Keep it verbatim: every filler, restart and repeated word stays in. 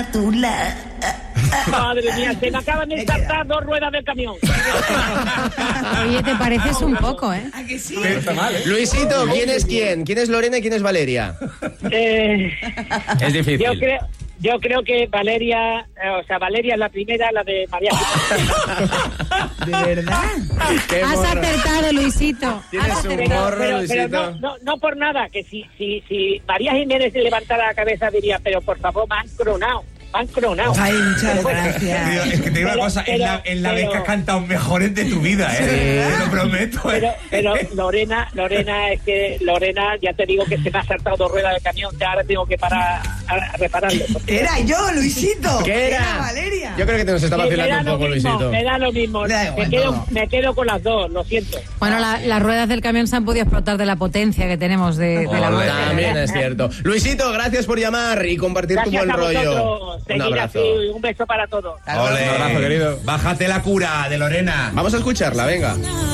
a tu lado. Madre mía, se me acaban de saltar dos ruedas del camión. Oye, te pareces un poco, ¿eh? ¿A que sí? No está mal, ¿eh? Luisito, ¿quién es quién? ¿Quién es Lorena y quién es Valeria? Eh, Es difícil. yo creo... Yo creo que Valeria, eh, o sea, Valeria es la primera, la de María. ¿De verdad? Qué Has morro. acertado, Luisito. Tienes Has un acertado. morro, pero, pero Luisito. no, no, no por nada, que si, si, si María Jiménez se levantara la cabeza diría, pero por favor, me han cronado, me han cronado. Ay, muchas Tío, gracias. es que te digo una Pero- cosa, es pero- la, es la vez pero- que has cantado mejores de tu vida, ¿eh? Te lo prometo, ¿eh? Pero, pero Lorena, Lorena, es que Lorena, ya te digo que se me ha saltado dos ruedas del camión, que ahora tengo que parar a, a repararlo. Era yo, Luisito. ¿Qué era? Valeria. Yo creo que te nos está Sí, me da vacilando un lo poco, mismo, Luisito. me da lo mismo. Da Me igual quedo, todo. me quedo con las dos, lo siento. Bueno, la- las ruedas del camión se han podido explotar de la potencia que tenemos de, de la voz. También es cierto. Luisito, gracias por llamar y compartir tu Gracias buen a rollo. vosotros. Un Seguid abrazo. así, un beso para todos. Ole, Un abrazo, querido. Bájate la cura de Lorena. Vamos a escucharla, venga.